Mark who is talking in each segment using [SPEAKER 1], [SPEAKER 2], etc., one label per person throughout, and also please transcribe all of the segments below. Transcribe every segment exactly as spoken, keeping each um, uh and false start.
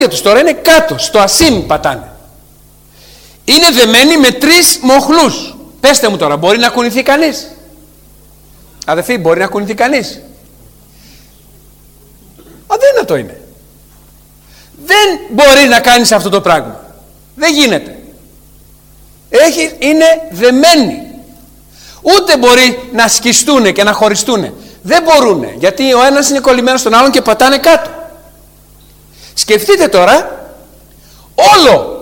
[SPEAKER 1] τους τώρα είναι κάτω, στο ασίμ πατάνε. Είναι δεμένοι με τρεις μοχλούς. Πέστε μου τώρα, μπορεί να κουνηθεί κανείς? Αδελφοί, μπορεί να κουνηθεί κανείς? Αδύνατο είναι. Δεν μπορεί να κάνεις αυτό το πράγμα. Δεν γίνεται. Έχει, είναι δεμένοι. Ούτε μπορεί να σκιστούν και να χωριστούν. Δεν μπορούν, γιατί ο ένας είναι κολλημένος στον άλλον και πατάνε κάτω. Σκεφτείτε τώρα, όλο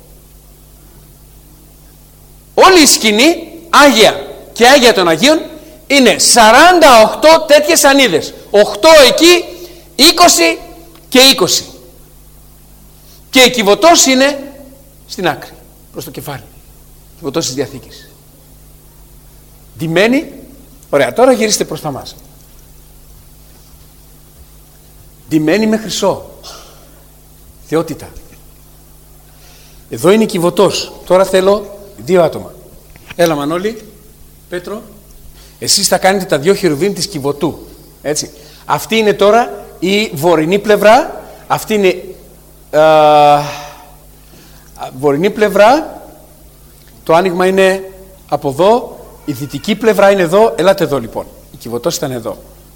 [SPEAKER 1] όλη η σκηνή, Άγια και Άγια των Αγίων, είναι σαράντα οκτώ τέτοιες σανίδες. οκτώ εκεί, είκοσι και είκοσι. Και η κυβωτός είναι στην άκρη, προς το κεφάλι. Η κυβωτός της Διαθήκης. Ντυμένη, ωραία, τώρα γυρίστε προς τα μας. Ντυμένη με χρυσό. Θεότητα. Εδώ είναι η κυβωτός. Τώρα θέλω δύο άτομα. Έλα Μανώλη, Πέτρο, εσείς θα κάνετε τα δυο χερουβίμ της κυβωτού. Έτσι. Αυτή είναι τώρα η βορεινή πλευρά. Αυτή είναι α, βορεινή πλευρά. Το άνοιγμα είναι από εδώ. Η δυτική πλευρά είναι εδώ. Ελάτε εδώ λοιπόν. Η κυβωτός ήταν εδώ.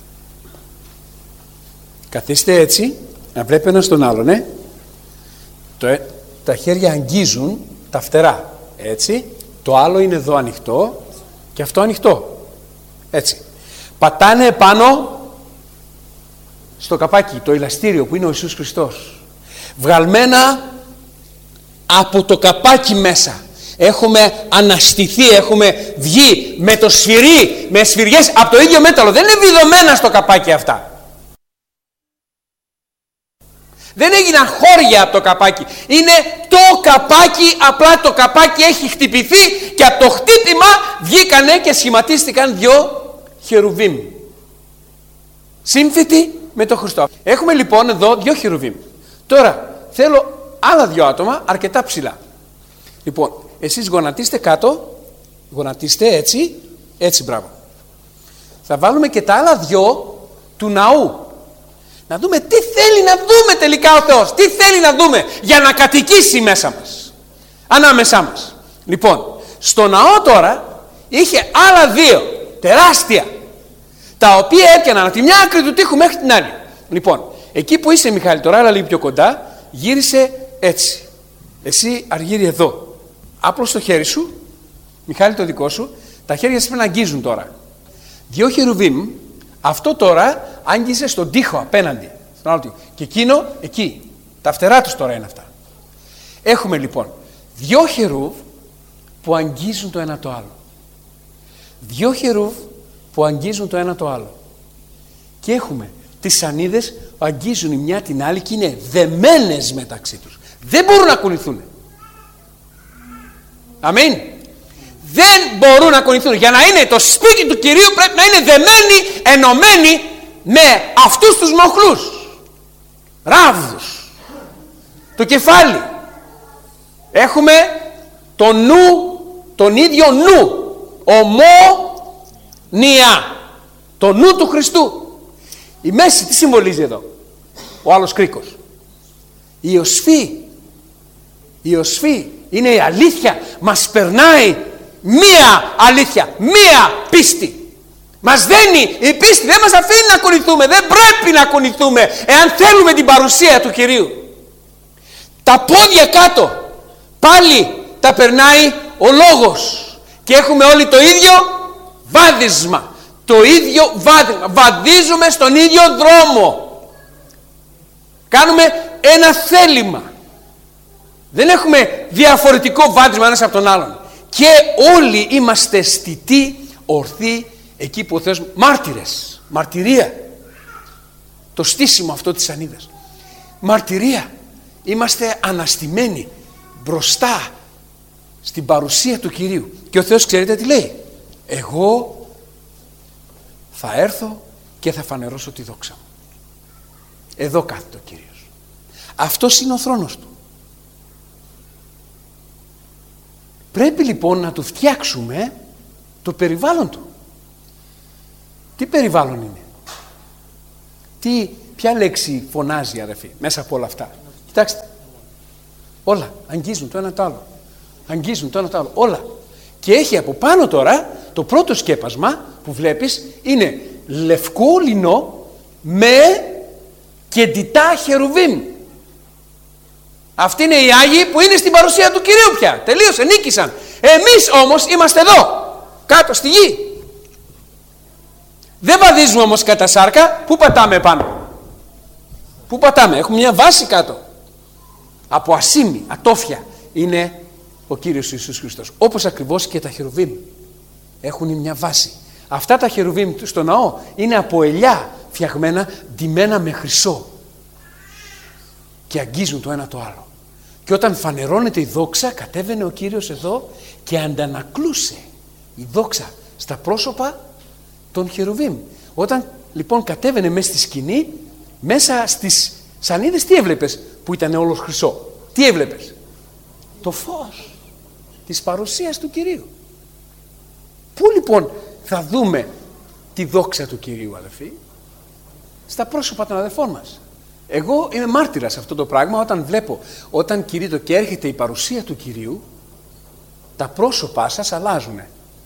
[SPEAKER 1] Καθίστε έτσι, να βλέπει ένας τον άλλον, ε. Το, τα χέρια αγγίζουν τα φτερά. Έτσι. Το άλλο είναι εδώ ανοιχτό και αυτό ανοιχτό. Έτσι. Πατάνε επάνω στο καπάκι, το ηλαστήριο που είναι ο Ιησούς Χριστός. Βγαλμένα από το καπάκι μέσα. Έχουμε αναστηθεί, έχουμε βγει με το σφυρί, με σφυριές από το ίδιο μέταλλο. Δεν είναι βιδωμένα στο καπάκι αυτά. Δεν έγιναν χώρια από το καπάκι. Είναι το καπάκι, απλά το καπάκι έχει χτυπηθεί και από το χτύπημα βγήκανε και σχηματίστηκαν δυο χερουβίμ. Σύμφυτοι με τον Χριστό. Έχουμε λοιπόν εδώ δυο χερουβίμ. Τώρα θέλω άλλα δυο άτομα αρκετά ψηλά. Λοιπόν, εσείς γονατίστε κάτω, γονατίστε έτσι, έτσι μπράβο. Θα βάλουμε και τα άλλα δυο του ναού. Να δούμε τι θέλει να δούμε τελικά ο Θεός. Τι θέλει να δούμε για να κατοικήσει μέσα μας. Ανάμεσά μας. Λοιπόν, στο ναό τώρα είχε άλλα δύο τεράστια, τα οποία έπιαναν από τη μια άκρη του τοίχου μέχρι την άλλη. Λοιπόν, εκεί που είσαι Μιχάλη τώρα, αλλά λίγο πιο κοντά, γύρισε έτσι. Εσύ Αργύρι εδώ. Άπλωσε το χέρι σου, Μιχάλη το δικό σου, τα χέρια σας πρέπει να αγγίζουν τώρα. Δυο χερουβίμ. Αυτό τώρα άγγιζε στον τοίχο απέναντι. Στον άλλο τοίχο. Και εκείνο εκεί. Τα φτερά τους τώρα είναι αυτά. Έχουμε λοιπόν δυο χερούβ που αγγίζουν το ένα το άλλο. Δυο χερούβ που αγγίζουν το ένα το άλλο. Και έχουμε τις σανίδες που αγγίζουν η μια την άλλη και είναι δεμένες μεταξύ τους. Δεν μπορούν να κουνηθούν. Αμήν. Δεν μπορούν να κουνηθούν. Για να είναι το σπίτι του Κυρίου πρέπει να είναι δεμένοι, ενωμένοι με αυτούς τους μοχλούς. Ράβδους. Το κεφάλι. Έχουμε το νου, τον ίδιο νου. Ομόνια. Το νου του Χριστού. Η μέση τι συμβολίζει εδώ? Ο άλλος κρίκος. Η οσφή. Η οσφή είναι η αλήθεια. Μας περνάει μία αλήθεια, μία πίστη. Μας δένει η πίστη, δεν μας αφήνει να κουνηθούμε. Δεν πρέπει να κουνηθούμε εάν θέλουμε την παρουσία του Κυρίου. Τα πόδια κάτω, πάλι τα περνάει ο λόγος. Και έχουμε όλοι το ίδιο βάδισμα. Το ίδιο βάδισμα. Βαδίζουμε στον ίδιο δρόμο. Κάνουμε ένα θέλημα. Δεν έχουμε διαφορετικό βάδισμα ένας από τον άλλον. Και όλοι είμαστε στιτοί, ορθοί, εκεί που ο Θεός, μάρτυρες, μαρτυρία. Το στήσιμο αυτό της σανίδας. Μαρτυρία. Είμαστε αναστημένοι μπροστά στην παρουσία του Κυρίου. Και ο Θεός ξέρετε τι λέει? Εγώ θα έρθω και θα φανερώσω τη δόξα μου. Εδώ κάθεται ο Κύριος. Αυτός είναι ο θρόνος του. Πρέπει λοιπόν να του φτιάξουμε το περιβάλλον του. Τι περιβάλλον είναι? Τι, ποια λέξη φωνάζει αδερφοί μέσα από όλα αυτά? Κοιτάξτε. Όλα αγγίζουν το ένα το άλλο. Αγγίζουν το ένα το άλλο. Όλα. Και έχει από πάνω τώρα το πρώτο σκέπασμα που βλέπεις είναι λευκό λινό με κεντητά χερουβίμ. Αυτοί είναι οι Άγιοι που είναι στην παρουσία του Κυρίου πια. Τελείωσε, νίκησαν. Εμείς όμως είμαστε εδώ, κάτω στη γη. Δεν βαδίζουμε όμως κατά σάρκα. Πού πατάμε πάνω? Πού πατάμε? Έχουμε μια βάση κάτω. Από ασήμι, ατόφια είναι ο Κύριος Ιησούς Χριστός. Όπως ακριβώς και τα χερουβίμ έχουν μια βάση. Αυτά τα χερουβίμ στο ναό είναι από ελιά φτιαγμένα, ντυμένα με χρυσό. Και αγγίζουν το ένα το άλλο. Και όταν φανερώνεται η δόξα, κατέβαινε ο Κύριος εδώ και αντανακλούσε η δόξα στα πρόσωπα των χερουβίμ. Όταν λοιπόν κατέβαινε μέσα στη σκηνή, μέσα στις σανίδες τι έβλεπες που ήταν όλο χρυσό? Τι έβλεπες? Το φως της παρουσίας του Κυρίου. Πού λοιπόν θα δούμε τη δόξα του Κυρίου, αδελφοί? Στα πρόσωπα των αδελφών μας. Εγώ είμαι μάρτυρας σε αυτό το πράγμα. Όταν βλέπω, όταν κηρύττω και έρχεται η παρουσία του Κυρίου, τα πρόσωπά σας αλλάζουν.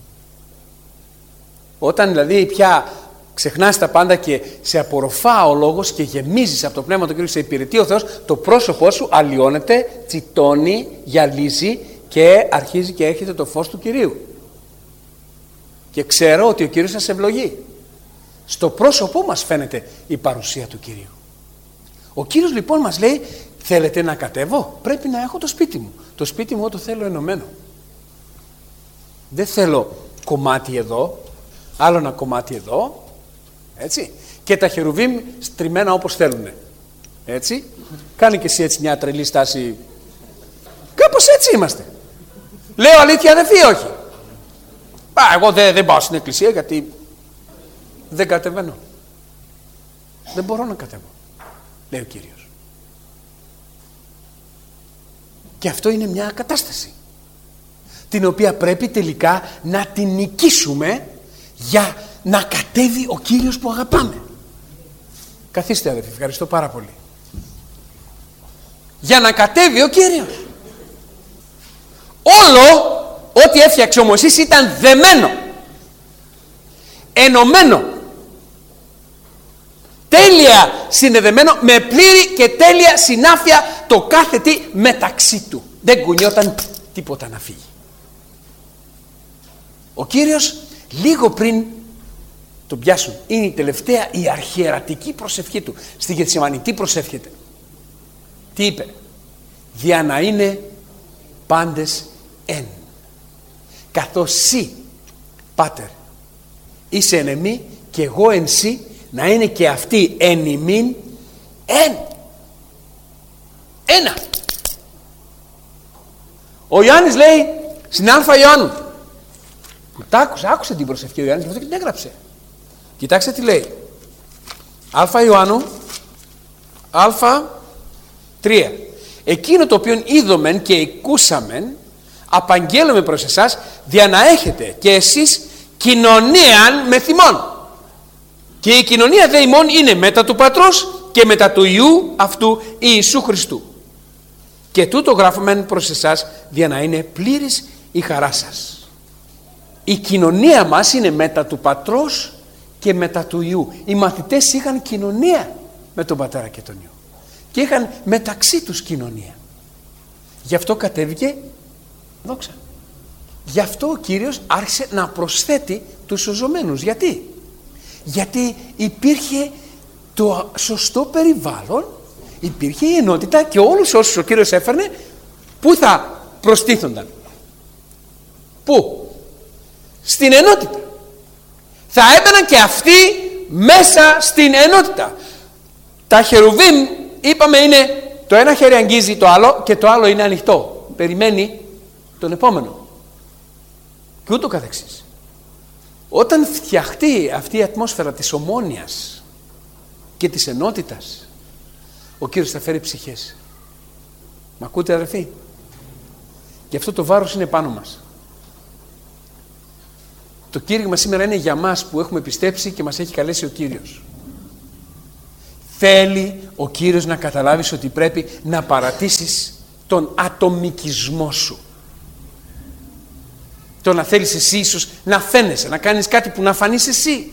[SPEAKER 1] Όταν δηλαδή πια ξεχνάς τα πάντα και σε απορροφά ο λόγος και γεμίζεις από το Πνεύμα του Κυρίου, σε υπηρετεί ο Θεός, το πρόσωπό σου αλλοιώνεται, τσιτώνει, γυαλίζει και αρχίζει και έρχεται το φως του Κυρίου. Και ξέρω ότι ο Κύριος σας ευλογεί. Στο πρόσωπό μας φαίνεται η παρουσία του Κυρίου. Ο Κύριος λοιπόν μας λέει, θέλετε να κατέβω? Πρέπει να έχω το σπίτι μου. Το σπίτι μου το θέλω ενωμένο. Δεν θέλω κομμάτι εδώ, άλλο ένα κομμάτι εδώ, έτσι, και τα χερουβίμ στριμμένα όπως θέλουν, έτσι. Κάνει και εσύ έτσι μια τρελή στάση. Κάπως έτσι είμαστε. Λέω αλήθεια, αδελφοί, όχι? Α, εγώ δεν, δεν πάω στην εκκλησία γιατί δεν κατεβαίνω. Δεν μπορώ να κατέβω, λέει ο Κύριος. Και αυτό είναι μια κατάσταση την οποία πρέπει τελικά να την νικήσουμε για να κατέβει ο Κύριος που αγαπάμε. Καθίστε, αδελφοί, ευχαριστώ πάρα πολύ. Για να κατέβει ο Κύριος. Όλο ό,τι έφτιαξε ο Μωυσής ήταν δεμένο, ενωμένο, τέλεια συνδεδεμένο, με πλήρη και τέλεια συνάφεια το κάθε τι μεταξύ του. Δεν κουνιόταν τίποτα να φύγει. Ο Κύριος λίγο πριν τον πιάσουν, είναι η τελευταία, η αρχιερατική προσευχή του στη Γεθσιμανή. Τι προσεύχεται? Τι είπε? Δια να είναι πάντες εν, καθώς σύ, Πάτερ, είσαι εν εμή και εγώ εν σύ, να είναι και αυτοί εν ημίν εν. Ένα. Ο Ιωάννης λέει στην Α Ιωάννου, που τ' άκουσε, άκουσε την προσευχή ο Ιωάννης και αυτό και την έγραψε. Κοιτάξτε τι λέει. Α Ιωάννου Α τρία. Εκείνο το οποίο είδομεν και εκούσαμεν απαγγέλουμε προς εσάς, δια να έχετε και εσείς κοινωνίαν με θυμών. Και η κοινωνία δε ημών είναι μετά του Πατρός και μετά του Υιού αυτού Ιησού Χριστού. Και τούτο γράφομεν προς εσάς, δια να είναι πλήρης η χαρά σας. Η κοινωνία μας είναι μετά του Πατρός και μετά του Υιού. Οι μαθητές είχαν κοινωνία με τον Πατέρα και τον Υιό και είχαν μεταξύ τους κοινωνία. Γι' αυτό κατέβηκε δόξα. Γι' αυτό ο Κύριος άρχισε να προσθέτει τους σωζωμένους. Γιατί? Γιατί υπήρχε το σωστό περιβάλλον, υπήρχε η ενότητα και όλους όσους ο Κύριος έφερνε, πού θα προστίθονταν? Πού? Στην ενότητα. Θα έμπαιναν και αυτοί μέσα στην ενότητα. Τα χερουβίμ, είπαμε, είναι το ένα χέρι αγγίζει το άλλο και το άλλο είναι ανοιχτό, περιμένει τον επόμενο και ούτω καθεξής. Όταν φτιαχτεί αυτή η ατμόσφαιρα της ομόνοιας και της ενότητας, ο Κύριος θα φέρει ψυχές. Μ' ακούτε, αδερφοί? Γι' αυτό το βάρος είναι πάνω μας. Το κήρυγμα σήμερα είναι για μας που έχουμε πιστέψει και μας έχει καλέσει ο Κύριος. Θέλει ο Κύριος να καταλάβεις ότι πρέπει να παρατήσεις τον ατομικισμό σου. Το να θέλεις εσύ ίσως να φαίνεσαι, να κάνεις κάτι που να φανείς εσύ.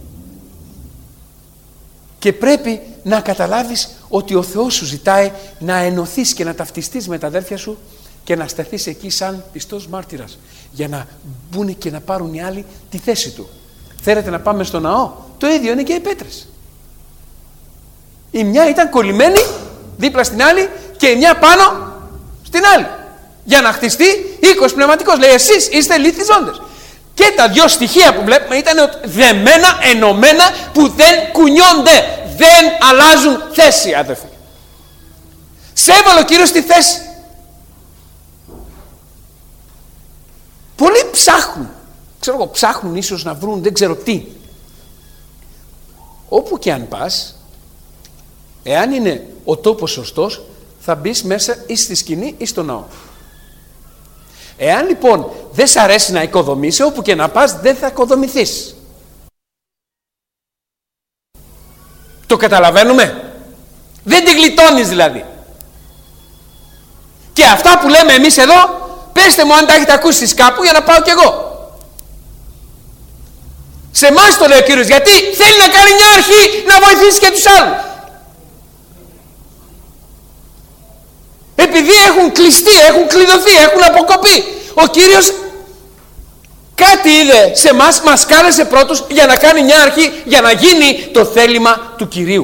[SPEAKER 1] Και πρέπει να καταλάβεις ότι ο Θεός σου ζητάει να ενωθείς και να ταυτιστείς με τα αδέρφια σου και να σταθείς εκεί σαν πιστός μάρτυρας, για να μπουν και να πάρουν οι άλλοι τη θέση του. Θέλετε να πάμε στο ναό? Το ίδιο είναι και οι πέτρες. Η μια ήταν κολλημένη δίπλα στην άλλη και η μια πάνω στην άλλη, για να χτιστεί οίκος πνευματικός. Λέει, εσείς είστε λίθοι ζώντες. Και τα δυο στοιχεία που βλέπουμε ήταν δεμένα, ενωμένα, που δεν κουνιόνται, δεν αλλάζουν θέση, αδερφοί. Σε έβαλε ο Κύριος στη θέση. Πολλοί ψάχνουν, ξέρω εγώ, ψάχνουν ίσως να βρουν δεν ξέρω τι. Όπου και αν πας, εάν είναι ο τόπος σωστός, θα μπεις μέσα ή στη σκηνή ή στο ναό. Εάν λοιπόν δεν σ' αρέσει να οικοδομήσει, όπου και να πας δεν θα οικοδομηθείς. Το καταλαβαίνουμε? Δεν τη γλιτώνεις δηλαδή. Και αυτά που λέμε εμείς εδώ, πέστε μου αν τα έχετε ακούσει κάπου για να πάω κι εγώ. Σε εμάς το λέει ο Κύριος, γιατί θέλει να κάνει μια αρχή να βοηθήσει και τους άλλους. Επειδή έχουν κλειστεί, έχουν κλειδωθεί, έχουν αποκοπεί, ο Κύριος κάτι είδε σε εμάς, μας κάλεσε πρώτους για να κάνει μια αρχή, για να γίνει το θέλημα του Κυρίου.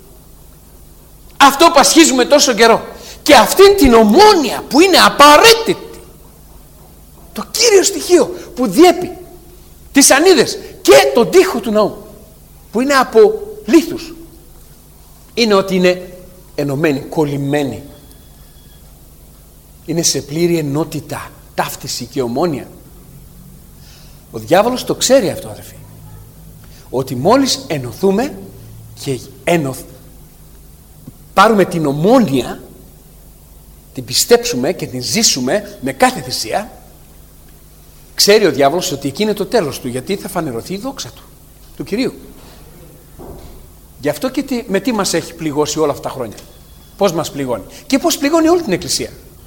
[SPEAKER 1] Αυτό πασχίζουμε τόσο καιρό. Και αυτήν την ομόνοια που είναι απαραίτητη, το κύριο στοιχείο που διέπει τις σανίδες και τον τοίχο του ναού, που είναι από λίθους, είναι ότι είναι ενωμένοι, κολλημένοι. Είναι σε πλήρη ενότητα, ταύτιση και ομόνοια. Ο διάβολος το ξέρει αυτό, αδερφοί, ότι μόλις ενωθούμε και ενωθ... πάρουμε την ομόνοια, την πιστέψουμε και την ζήσουμε με κάθε θυσία, ξέρει ο διάβολος ότι εκεί είναι το τέλος του, γιατί θα φανερωθεί η δόξα του, του Κυρίου. Γι' αυτό και τι, με τι μας έχει πληγώσει όλα αυτά τα χρόνια. Πώς μας πληγώνει και πώς πληγώνει όλη την Εκκλησία.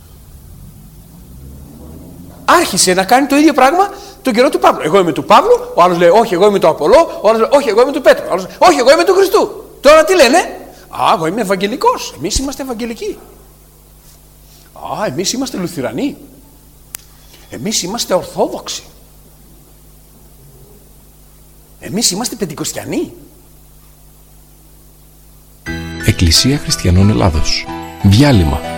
[SPEAKER 1] Άρχισε να κάνει το ίδιο πράγμα τον καιρό του Παύλου. Εγώ είμαι του Παύλου, ο άλλος λέει όχι, εγώ είμαι του Απολώ, ο άλλος λέει όχι, εγώ είμαι του Πέτρου, ο άλλος λέει όχι, εγώ είμαι του Χριστού. Τώρα τι λένε? Α, εγώ είμαι Ευαγγελικός. Εμείς είμαστε Ευαγγελικοί. Α, εμείς είμαστε Λουθυρανοί. Εμείς είμαστε Ορθόδοξοι. Εμείς είμαστε Πεντηκοστιανοί.
[SPEAKER 2] Εκκλησία Χριστιανών Ελλάδος. Διάλειμμα.